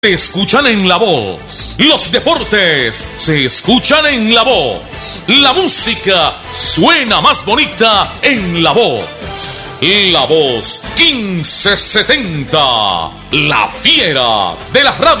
se escuchan en La Voz. Los deportes se escuchan en La Voz. La música suena más bonita en La Voz. La Voz 1570, la fiera de la radio.